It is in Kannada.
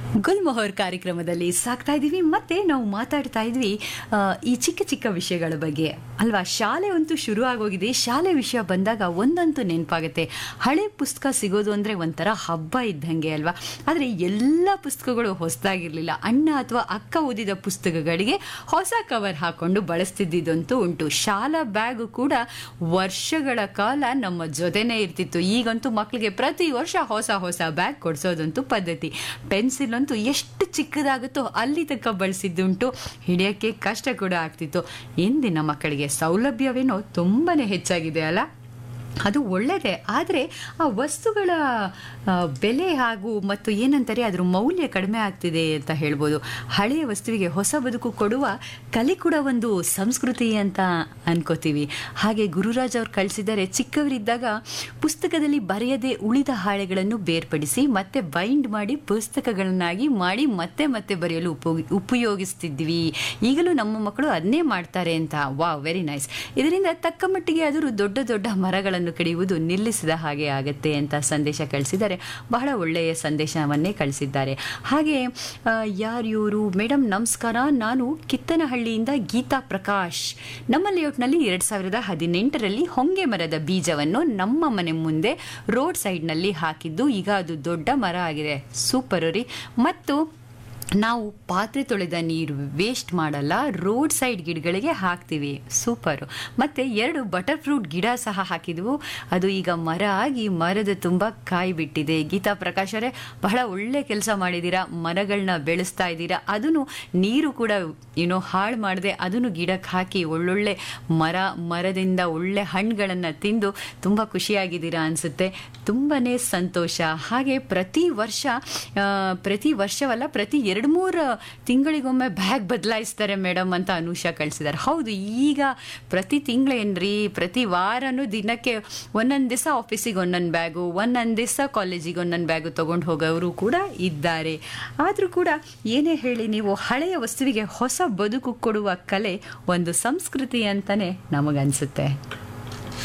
ಗುಲ್ಮೊಹರ್ ಕಾರ್ಯಕ್ರಮದಲ್ಲಿ ಸಾಕ್ತಾ ಇದ್ದೀವಿ. ಮತ್ತೆ ನಾವು ಮಾತಾಡ್ತಾ ಇದ್ವಿ ಈ ಚಿಕ್ಕ ಚಿಕ್ಕ ವಿಷಯಗಳ ಬಗ್ಗೆ ಅಲ್ವಾ. ಶಾಲೆ ಅಂತೂ ಶುರು ಆಗೋಗಿದೆ. ಶಾಲೆ ವಿಷಯ ಬಂದಾಗ ಒಂದಂತೂ ನೆನಪಾಗುತ್ತೆ, ಹಳೆ ಪುಸ್ತಕ ಸಿಗೋದು ಅಂದರೆ ಒಂಥರ ಹಬ್ಬ ಇದ್ದಂಗೆ ಅಲ್ವಾ. ಆದರೆ ಎಲ್ಲ ಪುಸ್ತಕಗಳು ಹೊಸದಾಗಿರಲಿಲ್ಲ. ಅಣ್ಣ ಅಥವಾ ಅಕ್ಕ ಓದಿದ ಪುಸ್ತಕಗಳಿಗೆ ಹೊಸ ಕವರ್ ಹಾಕೊಂಡು ಬಳಸ್ತಿದ್ದಂತೂ ಉಂಟು. ಶಾಲಾ ಬ್ಯಾಗು ಕೂಡ ವರ್ಷಗಳ ಕಾಲ ನಮ್ಮ ಜೊತೆನೇ ಇರ್ತಿತ್ತು. ಈಗಂತೂ ಮಕ್ಕಳಿಗೆ ಪ್ರತಿ ವರ್ಷ ಹೊಸ ಹೊಸ ಬ್ಯಾಗ್ ಕೊಡಿಸೋದಂತೂ ಪದ್ಧತಿ. ಪೆನ್ಸಿಲ್ ಅಂತೂ ಎಷ್ಟು ಚಿಕ್ಕದಾಗುತ್ತೋ ಅಲ್ಲಿ ತನಕ ಬಳಸಿದ್ದುಂಟು. ಹಿಡಿಯೋಕ್ಕೆ ಕಷ್ಟ ಕೂಡ ಆಗ್ತಿತ್ತು. ಇಂದಿನ ಮಕ್ಕಳಿಗೆ ಸೌಲಭ್ಯವೇನೋ ತುಂಬಾನೇ ಹೆಚ್ಚಾಗಿದೆ ಅಲ್ಲ. ಅದು ಒಳ್ಳೆಯದೇ, ಆದರೆ ಆ ವಸ್ತುಗಳ ಬೆಲೆ ಹಾಗೂ ಮತ್ತು ಏನಂತಾರೆ ಅದರ ಮೌಲ್ಯ ಕಡಿಮೆ ಆಗ್ತಿದೆ ಅಂತ ಹೇಳ್ಬೋದು. ಹಳೆಯ ವಸ್ತುವಿಗೆ ಹೊಸ ಬದುಕು ಕೊಡುವ ಕಲೆ ಕೂಡ ಒಂದು ಸಂಸ್ಕೃತಿ ಅಂತ ಅನ್ಕೋತೀವಿ. ಹಾಗೆ ಗುರುರಾಜ್ ಅವ್ರು ಕಳಿಸಿದರೆ, ಚಿಕ್ಕವರಿದ್ದಾಗ ಪುಸ್ತಕದಲ್ಲಿ ಬರೆಯದೆ ಉಳಿದ ಹಾಳೆಗಳನ್ನು ಬೇರ್ಪಡಿಸಿ ಮತ್ತೆ ಬೈಂಡ್ ಮಾಡಿ ಪುಸ್ತಕಗಳನ್ನಾಗಿ ಮಾಡಿ ಮತ್ತೆ ಮತ್ತೆ ಬರೆಯಲು ಉಪಯೋಗಿಸ್ತಿದ್ವಿ. ಈಗಲೂ ನಮ್ಮ ಮಕ್ಕಳು ಅದನ್ನೇ ಮಾಡ್ತಾರೆ ಅಂತ. Wow, very nice. ಇದರಿಂದ ತಕ್ಕ ಮಟ್ಟಿಗೆ ಆದರೂ ದೊಡ್ಡ ದೊಡ್ಡ ಮರಗಳನ್ನು ಕಡಿಯುವುದು ನಿಲ್ಲಿಸಿದ ಹಾಗೆ ಆಗತ್ತೆ ಅಂತ ಸಂದೇಶ ಕಳಿಸಿದ್ದಾರೆ. ಬಹಳ ಒಳ್ಳೆಯ ಸಂದೇಶವನ್ನೇ ಕಳಿಸಿದ್ದಾರೆ. ಹಾಗೆ ಯಾರಿವರು ಮೇಡಮ್ ನಮಸ್ಕಾರ, ನಾನು ಕಿತ್ತನಹಳ್ಳಿಯಿಂದ ಗೀತಾ ಪ್ರಕಾಶ್. ನಮ್ಮ ಲೇಔಟ್ನಲ್ಲಿ 2018ರಲ್ಲಿ ಹೊಂಗೆ ಮರದ ಬೀಜವನ್ನು ನಮ್ಮ ಮನೆ ಮುಂದೆ ರೋಡ್ ಸೈಡ್ನಲ್ಲಿ ಹಾಕಿದ್ದು, ಈಗ ಅದು ದೊಡ್ಡ ಮರ ಆಗಿದೆ. ಸೂಪರ್ ರೀ. ಮತ್ತು ನಾವು ಪಾತ್ರೆ ತೊಳೆದ ನೀರು ವೇಸ್ಟ್ ಮಾಡಲ್ಲ, ರೋಡ್ ಸೈಡ್ ಗಿಡಗಳಿಗೆ ಹಾಕ್ತೀವಿ. ಸೂಪರು. ಮತ್ತು 2 ಬಟರ್ ಫ್ರೂಟ್ ಗಿಡ ಸಹ ಹಾಕಿದ್ವು, ಅದು ಈಗ ಮರ ಆಗಿ ಮರದ ತುಂಬ ಕಾಯಿ ಬಿಟ್ಟಿದೆ. ಗೀತಾ ಪ್ರಕಾಶ್ ಅವರೇ, ಬಹಳ ಒಳ್ಳೆ ಕೆಲಸ ಮಾಡಿದ್ದೀರಾ. ಮರಗಳನ್ನ ಬೆಳೆಸ್ತಾ ಇದ್ದೀರಾ, ಅದನ್ನು ನೀರು ಕೂಡ ಹಾಳು ಮಾಡದೆ ಅದನ್ನು ಗಿಡಕ್ಕೆ ಹಾಕಿ ಒಳ್ಳೊಳ್ಳೆ ಮರದಿಂದ ಒಳ್ಳೆ ಹಣ್ಣುಗಳನ್ನು ತಿಂದು ತುಂಬ ಖುಷಿಯಾಗಿದ್ದೀರಾ ಅನಿಸುತ್ತೆ. ತುಂಬಾ ಸಂತೋಷ. ಹಾಗೆ ಪ್ರತಿ ವರ್ಷವಲ್ಲ, ಪ್ರತಿ 2-3 ತಿಂಗಳಿಗೊಮ್ಮೆ ಬ್ಯಾಗ್ ಬದಲಾಯಿಸ್ತಾರೆ ಮೇಡಮ್ ಅಂತ ಅನುಷಾ ಕಳಿಸಿದ್ದಾರೆ. ಹೌದು, ಈಗ ಪ್ರತಿ ತಿಂಗಳೇನ್ರಿ, ಪ್ರತಿ ವಾರನೂ ದಿನಕ್ಕೆ ಒಂದೊಂದು ದಿವಸ ಆಫೀಸಿಗೆ ಒಂದೊಂದು ಬ್ಯಾಗು, ಒಂದೊಂದು ದಿವಸ ಕಾಲೇಜಿಗೆ ಒಂದೊಂದು ಬ್ಯಾಗು ತೊಗೊಂಡು ಹೋಗೋರು ಕೂಡ ಇದ್ದಾರೆ. ಆದರೂ ಕೂಡ ಏನೇ ಹೇಳಿ ನೀವು, ಹಳೆಯ ವಸ್ತುವಿಗೆ ಹೊಸ ಬದುಕು ಕೊಡುವ ಕಲೆ ಒಂದು ಸಂಸ್ಕೃತಿ ಅಂತಲೇ ನಮಗನ್ಸುತ್ತೆ.